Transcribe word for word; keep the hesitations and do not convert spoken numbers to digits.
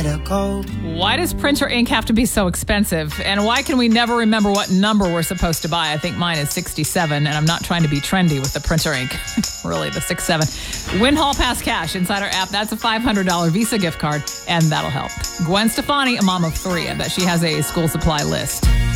let go. Why does printer ink have to be so expensive? And why can we never remember what number we're supposed to buy? I think mine is sixty-seven, and I'm not trying to be trendy with the printer ink. Really, the six seven. Win Hall Pass Cash inside our app. That's a five hundred dollars Visa gift card, and that'll help. Gwen Stefani, a mom of three. I bet she has a school supply list.